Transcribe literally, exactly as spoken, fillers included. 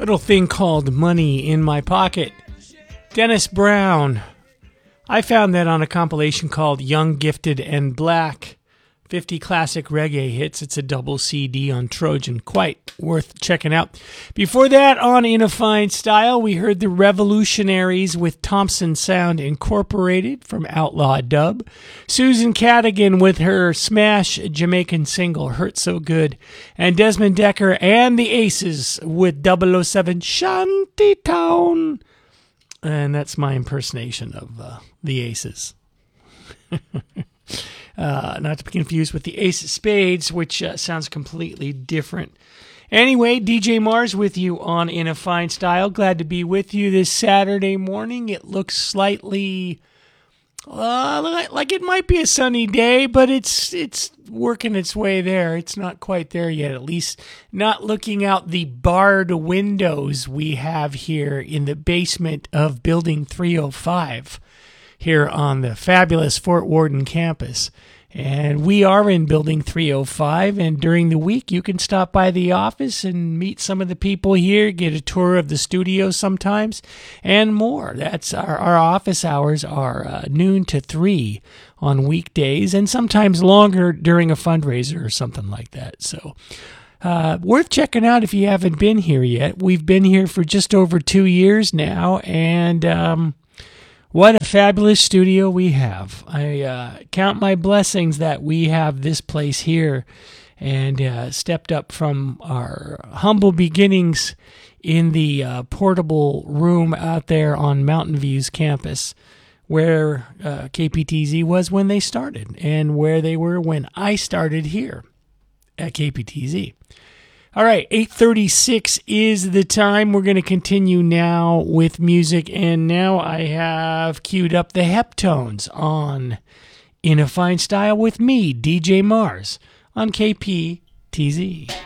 Little thing called Money in My Pocket. Dennis Brown. I found that on a compilation called Young, Gifted, and Black. fifty classic reggae hits. It's a double C D on Trojan. Quite worth checking out. Before that, on In a Fine Style, we heard the Revolutionaries with Thompson Sound Incorporated from Outlaw Dub. Susan Cadigan with her smash Jamaican single, Hurt So Good. And Desmond Decker and the Aces with double oh seven Shantytown. And that's my impersonation of uh, the Aces. Uh, not to be confused with the Ace of Spades, which uh, sounds completely different. Anyway, D J Mars with you on In a Fine Style. Glad to be with you this Saturday morning. It looks slightly uh, like it might be a sunny day, but it's it's working its way there. It's not quite there yet, at least not looking out the barred windows we have here in the basement of Building three oh five. Here on the fabulous Fort Worden campus. And we are in Building three oh five, and during the week you can stop by the office and meet some of the people here, get a tour of the studio sometimes, and more. That's our, our office hours are uh, noon to three on weekdays, and sometimes longer during a fundraiser or something like that. So Uh, worth checking out if you haven't been here yet. We've been here for just over two years now, and um, what a fabulous studio we have. I uh, count my blessings that we have this place here and uh, stepped up from our humble beginnings in the uh, portable room out there on Mountain View's campus where uh, K P T Z was when they started and where they were when I started here at K P T Z. All right, eight thirty-six is the time. We're going to continue now with music, and now I have queued up the Heptones on In a Fine Style with me, D J Mars, on K P T Z.